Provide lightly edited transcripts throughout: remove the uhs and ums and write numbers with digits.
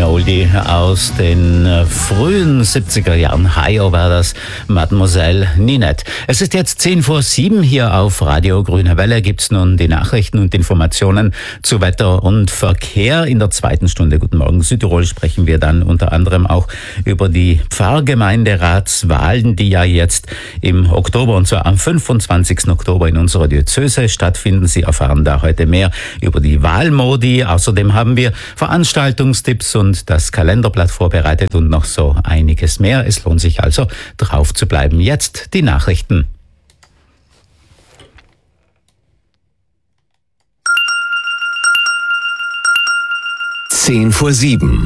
Oldie aus den frühen 70er Jahren. Hi-O war das, Mademoiselle Ninette. Es ist jetzt 7:10 hier auf Radio Grüne Welle. Gibt's nun die Nachrichten und Informationen zu Wetter und Verkehr. In der zweiten Stunde Guten Morgen Südtirol sprechen wir dann unter anderem auch über die Pfarrgemeinderatswahlen, die ja jetzt im Oktober, und zwar am 25. Oktober in unserer Diözese stattfinden. Sie erfahren da heute mehr über die Wahlmodi. Außerdem haben wir Veranstaltungstipps und das Kalenderblatt vorbereitet und noch so einiges mehr. Es lohnt sich also, drauf zu bleiben. Jetzt die Nachrichten. Vor 7.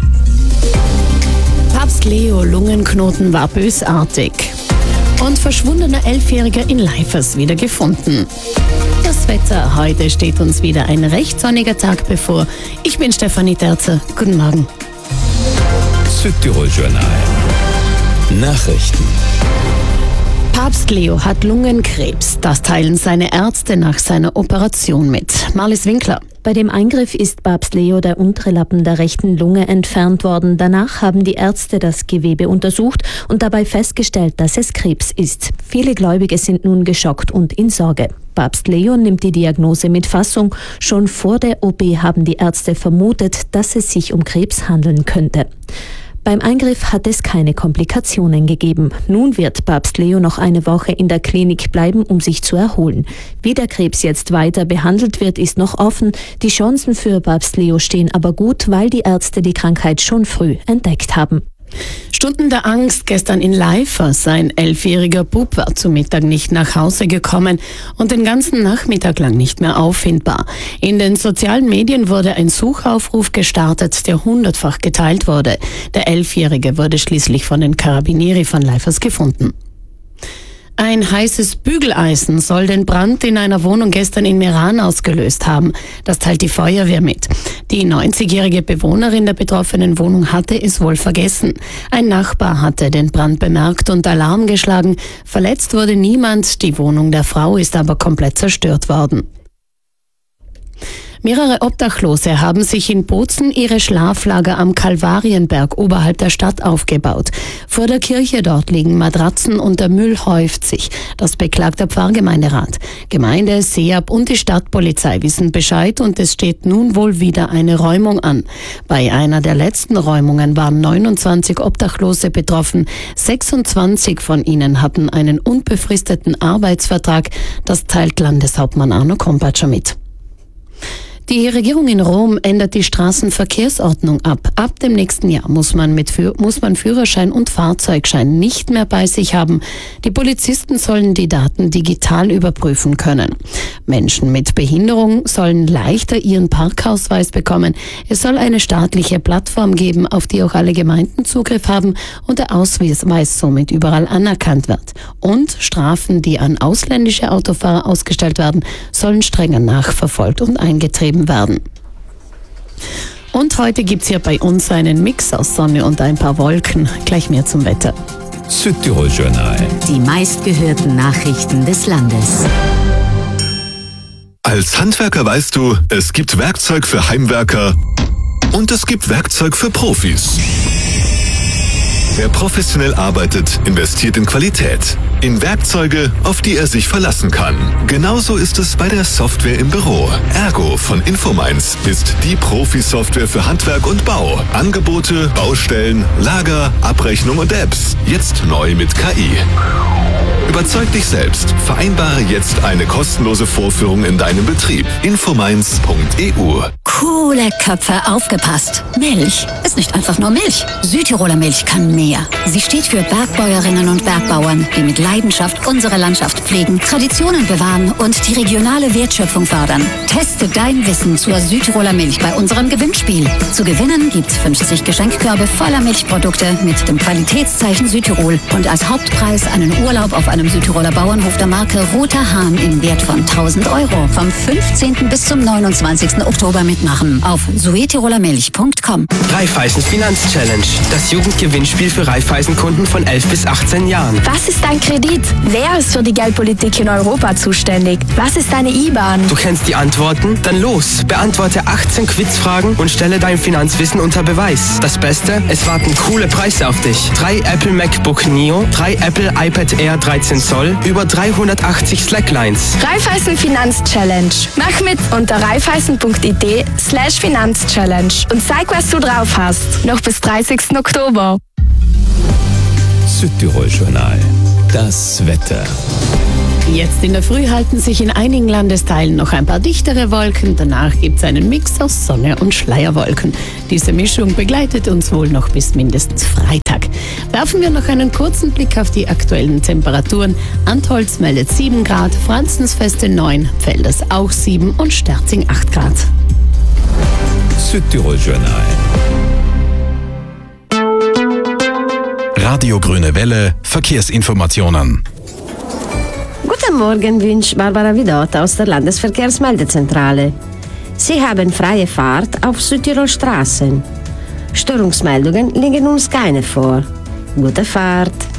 Papst Leo Lungenknoten war bösartig. Und verschwundener 11-Jähriger in Leifers wieder gefunden. Das Wetter, heute steht uns wieder ein recht sonniger Tag bevor. Ich bin Stefanie Terzer. Guten Morgen. Südtirol Journal. Nachrichten. Papst Leo hat Lungenkrebs. Das teilen seine Ärzte nach seiner Operation mit. Marlies Winkler. Bei dem Eingriff ist Papst Leo der untere Lappen der rechten Lunge entfernt worden. Danach haben die Ärzte das Gewebe untersucht und dabei festgestellt, dass es Krebs ist. Viele Gläubige sind nun geschockt und in Sorge. Papst Leo nimmt die Diagnose mit Fassung. Schon vor der OP haben die Ärzte vermutet, dass es sich um Krebs handeln könnte. Beim Eingriff hat es keine Komplikationen gegeben. Nun wird Papst Leo noch eine Woche in der Klinik bleiben, um sich zu erholen. Wie der Krebs jetzt weiter behandelt wird, ist noch offen. Die Chancen für Papst Leo stehen aber gut, weil die Ärzte die Krankheit schon früh entdeckt haben. Stunden der Angst gestern in Leifers. Ein 11-jähriger Bub war zu Mittag nicht nach Hause gekommen und den ganzen Nachmittag lang nicht mehr auffindbar. In den sozialen Medien wurde ein Suchaufruf gestartet, der 100-fach geteilt wurde. Der 11-jährige wurde schließlich von den Carabinieri von Leifers gefunden. Ein heißes Bügeleisen soll den Brand in einer Wohnung gestern in Meran ausgelöst haben. Das teilt die Feuerwehr mit. Die 90-jährige Bewohnerin der betroffenen Wohnung hatte es wohl vergessen. Ein Nachbar hatte den Brand bemerkt und Alarm geschlagen. Verletzt wurde niemand. Die Wohnung der Frau ist aber komplett zerstört worden. Mehrere Obdachlose haben sich in Bozen ihre Schlaflager am Kalvarienberg oberhalb der Stadt aufgebaut. Vor der Kirche dort liegen Matratzen und der Müll häuft sich. Das beklagt der Pfarrgemeinderat. Gemeinde, SEAB und die Stadtpolizei wissen Bescheid und es steht nun wohl wieder eine Räumung an. Bei einer der letzten Räumungen waren 29 Obdachlose betroffen. 26 von ihnen hatten einen unbefristeten Arbeitsvertrag. Das teilt Landeshauptmann Arno Kompatscher mit. Die Regierung in Rom ändert die Straßenverkehrsordnung ab. Ab dem nächsten Jahr muss man Führerschein und Fahrzeugschein nicht mehr bei sich haben. Die Polizisten sollen die Daten digital überprüfen können. Menschen mit Behinderung sollen leichter ihren Parkausweis bekommen. Es soll eine staatliche Plattform geben, auf die auch alle Gemeinden Zugriff haben und der Ausweis somit überall anerkannt wird. Und Strafen, die an ausländische Autofahrer ausgestellt werden, sollen strenger nachverfolgt und eingetrieben werden. Und heute gibt's hier bei uns einen Mix aus Sonne und ein paar Wolken. Gleich mehr zum Wetter. Südtirol Journal. Die meistgehörten Nachrichten des Landes. Als Handwerker weißt du, es gibt Werkzeug für Heimwerker und es gibt Werkzeug für Profis. Wer professionell arbeitet, investiert in Qualität, in Werkzeuge, auf die er sich verlassen kann. Genauso ist es bei der Software im Büro. Ergo von Infominds ist die Profi-Software für Handwerk und Bau. Angebote, Baustellen, Lager, Abrechnung und Apps. Jetzt neu mit KI. Überzeug dich selbst. Vereinbare jetzt eine kostenlose Vorführung in deinem Betrieb. Infominds.eu. Coole Köpfe, aufgepasst. Milch ist nicht einfach nur Milch. Südtiroler Milch kann mehr. Sie steht für Bergbäuerinnen und Bergbauern, die mit Leidenschaft unsere Landschaft pflegen, Traditionen bewahren und die regionale Wertschöpfung fördern. Teste dein Wissen zur Südtiroler Milch bei unserem Gewinnspiel. Zu gewinnen gibt's 50 Geschenkkörbe voller Milchprodukte mit dem Qualitätszeichen Südtirol und als Hauptpreis einen Urlaub auf einem Südtiroler Bauernhof der Marke Roter Hahn im Wert von 1.000 €. Vom 15. bis zum 29. Oktober mit mitmachen auf suetirolermilch.com. Raiffeisens Finanzchallenge. Das Jugendgewinnspiel für Raiffeisen-Kunden von 11 bis 18 Jahren. Was ist dein Kredit? Wer ist für die Geldpolitik in Europa zuständig? Was ist deine IBAN? Du kennst die Antworten? Dann los! Beantworte 18 Quizfragen und stelle dein Finanzwissen unter Beweis. Das Beste? Es warten coole Preise auf dich. 3 Apple MacBook Neo, 3 Apple iPad Air 13 Zoll, über 380 Slacklines. Raiffeisen Finanzchallenge. Mach mit unter raiffeisen.it/Finanzchallenge und zeig, was du drauf hast. Noch bis 30. Oktober. Südtirol Journal. Das Wetter. Jetzt in der Früh halten sich in einigen Landesteilen noch ein paar dichtere Wolken. Danach gibt es einen Mix aus Sonne und Schleierwolken. Diese Mischung begleitet uns wohl noch bis mindestens Freitag. Werfen wir noch einen kurzen Blick auf die aktuellen Temperaturen. Antholz meldet 7 Grad, Franzensfeste 9, Pfälders auch 7 und Sterzing 8 Grad. Südtirol Journal. Radio Grüne Welle, Verkehrsinformationen. Guten Morgen wünscht Barbara Vidot aus der Landesverkehrsmeldezentrale. Sie haben freie Fahrt auf Südtirol Straßen. Störungsmeldungen liegen uns keine vor. Gute Fahrt!